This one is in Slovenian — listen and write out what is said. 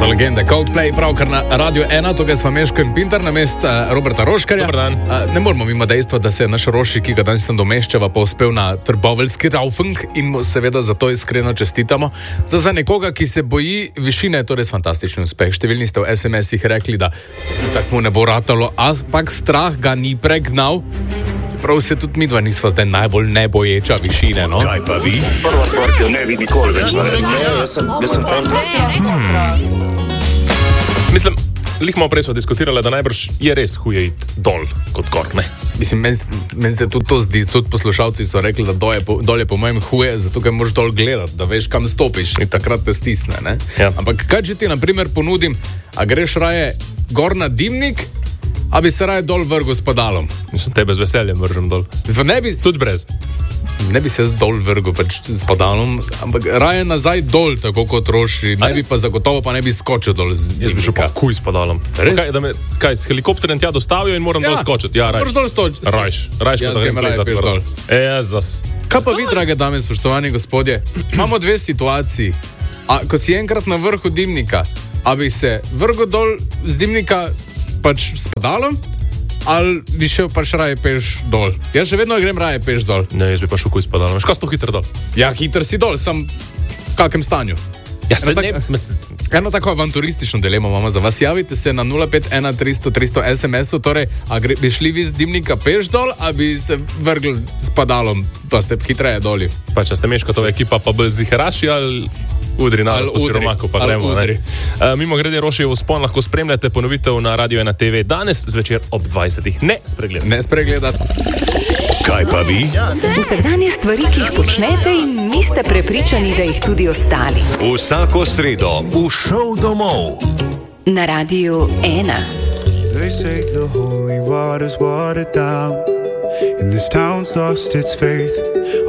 So legende Coldplay, pravkar na Radio 1, tukaj smo Meško in Pintar na mest Roberta Roškarja. Dobar dan. Ne moramo mimo dejstva, da se je naš Roši, ki ga danes tam domeščava, povzpel na trboveljski Raufeng in mu seveda za to iskreno čestitamo. Za nekoga, ki se boji višine, je to res fantastični uspeh. Številni ste v SMS-ih rekli, da tako mu ne bo ratalo, ampak strah ga ni pregnal. Prav se tudi mi dva nisva zdaj najbolj neboječa višine, no? Kaj pa vi? Prva stvar, ki jo ne bi nikoli več naredil. Jaz sem kontra. Mislim, lihmo prej smo diskutirali, da najbrž je res huje iti dol kot gor, ne? Mislim, meni se tudi to zdi, tudi poslušalci so rekli, da dol je po mojem huje, zato ker moraš dol gledati, da veš, kam stopiš in takrat te stisne, ne? Ja. Ampak kaj če ti, na primer, ponudim, a greš raje gor na dimnik, a bi se raje dol vrgel s padalom? Mislim, tebe z veseljem vržem dol. Tudi brez. Ne bi se zdol vrgel pač s padalom, ampak raje nazaj dol, tako kot Roši, ne bi pa zagotovo pa ne bi skočil dol z dimnika. Jaz bi šel pa kuj s padalom. Res? Kaj, s helikopterjem tja dostavijo in moram dol skočiti? Ja, moraš dol skočiti. Rajš, Jaz grem raje peš dol. Jezus. Kaj pa vi, drage dame, spoštovani gospodje? Imamo dve situaciji. A ko si enkrat na vrhu dimnika, a bi se vrgel dol z dimnika pač s padalom, ali bi šel pač raje peš dol? Jaz še vedno grem raje peš dol. Ne, jaz bi pa šel kuj s padalom. Veš, kaj si to hiter dol? Ja, hiter si dol, sam v kakem stanju? Ja, Eno tako avanturistično dilemo imamo za vas. Javite se na 051 300 300 SMS-u, torej, a bi šli vi z dimnika peš dol, a bi se vrgli s padalom, pa ste hitreje doli? Pa če ste Meškotova ekipa, pa bolj ziheraši ali udri na osiromaku, pa gremo. Mimo grede Rošijev vzpon lahko spremljate ponovitev na Radio 1 TV danes zvečer ob 20. Ne spregledati. Kaj pa vi? Vsakdanje stvari, ki jih počnete in niste prepričani, da jih tudi ostali. Vsako sredo v šov domov. Na Radio 1. They say the holy water's watered down, and this town's lost its faith.